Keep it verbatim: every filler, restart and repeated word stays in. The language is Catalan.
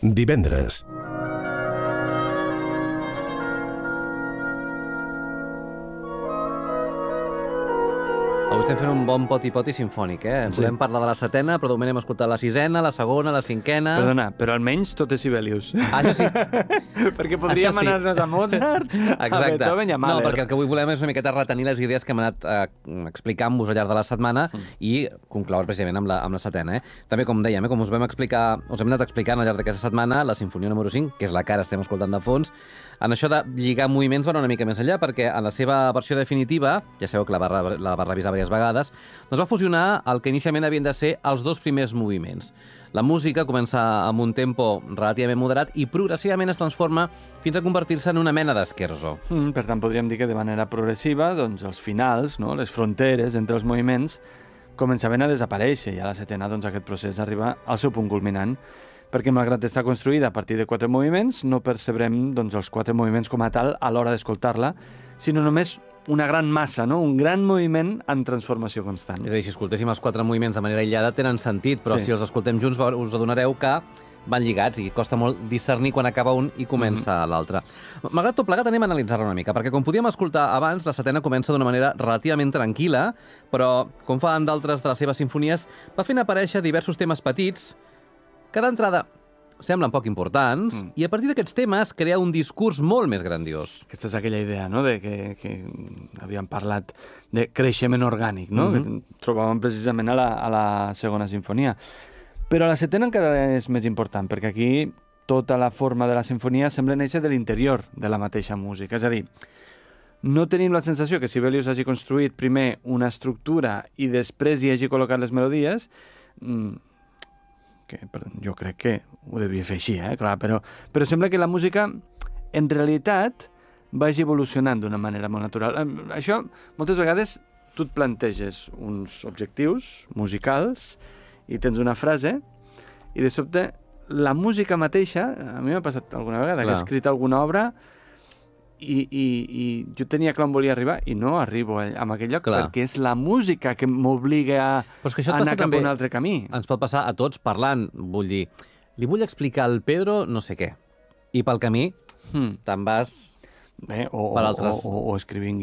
Divendres. Avui estem fent un bon poti-poti sinfònic, eh? Sí. Podem parlar de la setena, però de moment hem escoltat la sisena, la segona, la cinquena... Perdona, però almenys tot és Sibelius. Ah, això sí. Perquè podríem Això sí. anar-nos a Mozart, a Exacte. Beethoven i a Mahler. No, perquè el que avui volem és una miqueta retenir les idees que hem anat eh, explicant-vos al llarg de la setmana mm. i concloure precisament amb la, amb la setena. Eh? També, com dèiem, eh, com us vam explicar, us hem anat explicant al llarg d'aquesta setmana, la Simfonia número cinc, que és la que ara estem escoltant de fons, en això de lligar moviments va una mica més enllà, perquè en la seva versió definitiva, ja sabeu que la va, la va revisar diverses vegades, doncs va fusionar el que inicialment havien de ser els dos primers moviments. La música comença amb un tempo relativament moderat i progressivament es transforma fins a convertir-se en una mena d'esquerzo. Mm, per tant, podríem dir que de manera progressiva, doncs, els finals, no, les fronteres entre els moviments, començaven a desaparèixer i a la setena doncs, aquest procés arriba al seu punt culminant, perquè malgrat estar construïda a partir de quatre moviments, no percebrem doncs, els quatre moviments com a tal a l'hora d'escoltar-la, sinó només una gran massa, no? Un gran moviment en transformació constant. És a dir, si escoltéssim els quatre moviments de manera aïllada tenen sentit, però Sí. si els escoltem junts us adonareu que van lligats i costa molt discernir quan acaba un i comença mm-hmm. l'altre. Malgrat tot plegat, anem a analitzar-la una mica, perquè com podíem escoltar abans, la setena comença d'una manera relativament tranquil·la, però, com fan d'altres de les seves sinfonies, va fent aparèixer diversos temes petits que d'entrada semblen poc importants, mm. i a partir d'aquests temes crea un discurs molt més grandiós. Aquesta és aquella idea, no?, de que, que havíem parlat de creixement orgànic, no?, mm-hmm. que trobàvem precisament a la, a la segona sinfonia. Però la setena encara és més important, perquè aquí tota la forma de la sinfonia sembla néixer de l'interior de la mateixa música. És a dir, no tenim la sensació que Sibelius hagi construït primer una estructura i després hi hagi col·locat les melodies, que jo crec que ho devia fer així, eh? Clar, però, però sembla que la música, en realitat, vagi evolucionant d'una manera molt natural. Això, moltes vegades, tu et planteges uns objectius musicals i tens una frase i de sobte la música mateixa, a mi m'ha passat alguna vegada, Clar. que he escrit alguna obra i, i, i jo tenia clar on volia arribar i no arribo a aquell lloc Clar. perquè és la música que m'obliga a anar cap a un altre camí. Ens pot passar a tots parlant, vull dir, li vull explicar al Pedro no sé què, i pel camí hmm. te'n vas Bé, o, per altres... o, o, o escrivint